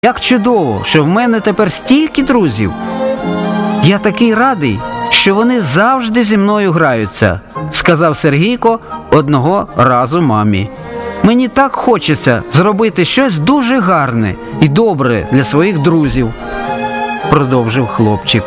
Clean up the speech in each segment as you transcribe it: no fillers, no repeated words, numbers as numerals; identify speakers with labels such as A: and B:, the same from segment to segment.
A: Як чудово, що в мене тепер стільки друзів. Я такий радий, що вони завжди зі мною граються, сказав Сергійко одного разу мамі. Мені так хочеться зробити щось дуже гарне і добре для своїх друзів, продовжив хлопчик.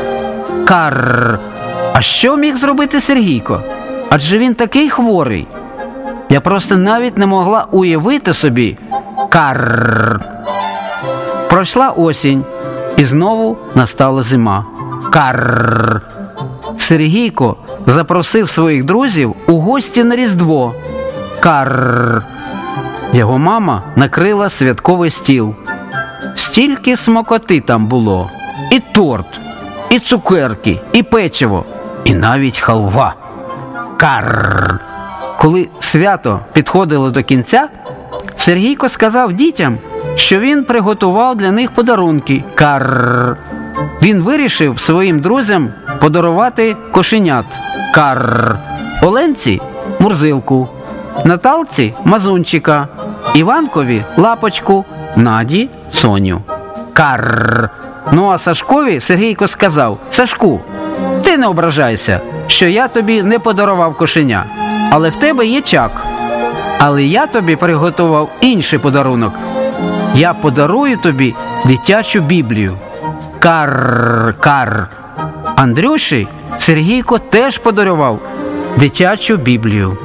A: Карр! А що міг зробити Сергійко? Адже він такий хворий. Я просто навіть не могла уявити собі. Карр! Пройшла осінь, і знову настала зима. Карр! Сергійко запросив своїх друзів у гості на Різдво. Карр! Його мама накрила святковий стіл. Стільки смакоти там було. І торт, і цукерки, і печиво, і навіть халва. Карр! Коли свято підходило до кінця, Сергійко сказав дітям, що він приготував для них подарунки. Карр! Він вирішив своїм друзям подарувати кошенят. Карр! Оленці – Мурзилку, Наталці – Мазунчика, Іванкові – Лапочку, Наді – Соню. Карр! Ну а Сашкові Сергійко сказав: Сашку, ти не ображайся, що я тобі не подарував кошеня, але в тебе є Чак. Але я тобі приготував інший подарунок. Я подарую тобі дитячу Біблію. Карр, карр. Андрюші Сергійко теж подарував дитячу Біблію.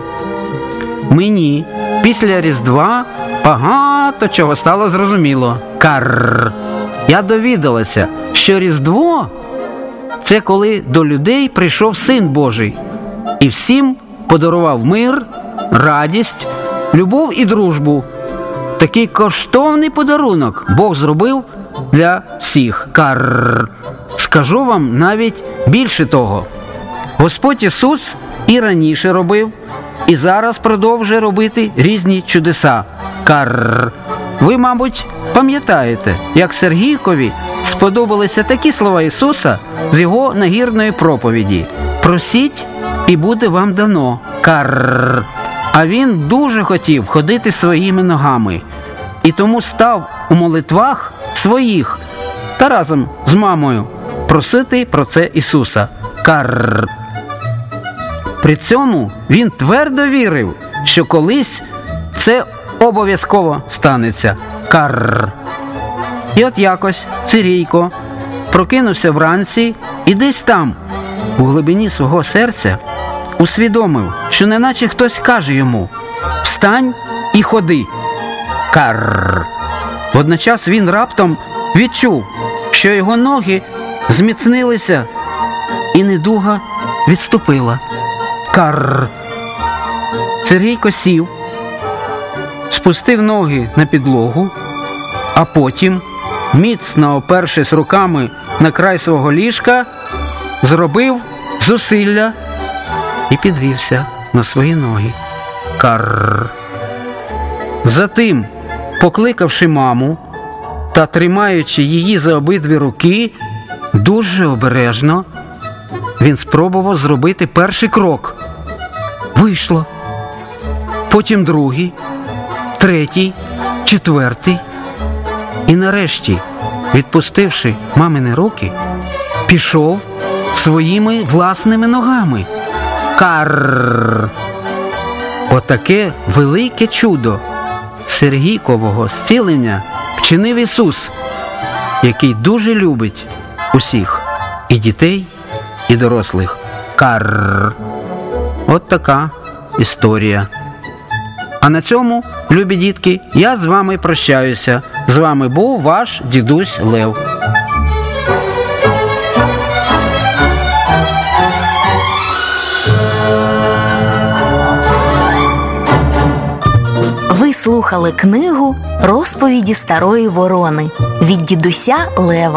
A: Мені після Різдва багато чого стало зрозуміло. Карр. Я довідалася, що Різдво – це коли до людей прийшов Син Божий і всім подарував мир, радість, любов і дружбу. Такий коштовний подарунок Бог зробив для всіх. Карр. Скажу вам навіть більше того. Господь Ісус і раніше робив, і зараз продовжує робити різні чудеса. Карр. Ви, мабуть, пам'ятаєте, як Сергійкові сподобалися такі слова Ісуса з його нагірної проповіді. «Просіть, і буде вам дано». Карр. А він дуже хотів ходити своїми ногами. І тому став у молитвах своїх та разом з мамою просити про це Ісуса. Карр. При цьому він твердо вірив, що колись це обов'язково станеться. Карр. І от якось Сергійко прокинувся вранці і десь там, у глибині свого серця, усвідомив, що неначе хтось каже йому: «Встань і ходи». Карр. Водночас він раптом відчув, що його ноги зміцнилися і недуга відступила. Карр. Сергійко сів, спустив ноги на підлогу, а потім, міцно опершись руками на край свого ліжка, зробив зусилля і підвівся на свої ноги. Карр. Затим, покликавши маму та тримаючи її за обидві руки, дуже обережно він спробував зробити перший крок. Вийшло. Потім другий, третій, четвертий. І нарешті, відпустивши мамини руки, пішов своїми власними ногами. Карр. Отаке велике чудо Сергійкового зцілення вчинив Ісус, який дуже любить усіх, і дітей, і дорослих. Карр. От така історія. А на цьому, любі дітки, я з вами прощаюся. З вами був ваш дідусь Лев.
B: Ви слухали книгу «Розповіді старої ворони» від дідуся Лева.